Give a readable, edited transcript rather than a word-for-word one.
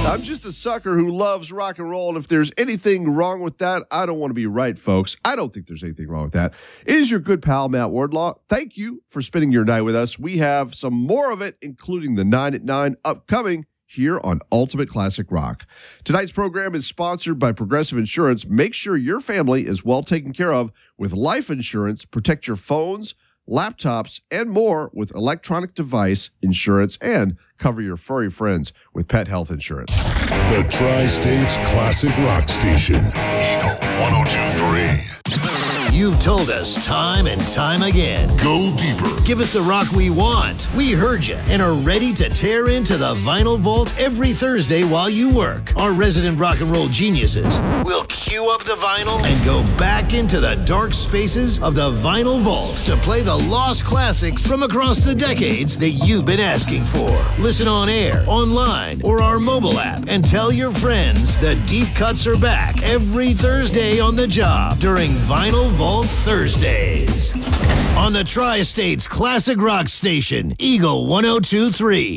I'm just a sucker who loves rock and roll, and if there's anything wrong with that, I don't want to be right, folks. I don't think there's anything wrong with that. It is your good pal, Matt Wardlaw. Thank you for spending your night with us. We have some more of it, including the 9 at 9 upcoming here on Ultimate Classic Rock. Tonight's program is sponsored by Progressive Insurance. Make sure your family is well taken care of with life insurance. Protect your phones, laptops, and more with electronic device insurance, and cover your furry friends with pet health insurance. The Tri-States Classic Rock Station, Eagle 102.3. You've told us time and time again. Go deeper. Give us the rock we want. We heard you and are ready to tear into the Vinyl Vault every Thursday while you work. Our resident rock and roll geniuses will cue up the vinyl and go back into the dark spaces of the Vinyl Vault to play the lost classics from across the decades that you've been asking for. Listen on air, online, or our mobile app, and tell your friends the deep cuts are back every Thursday on the job during Vinyl Vault Thursdays on the Tri-States Classic Rock Station, Eagle 102.3.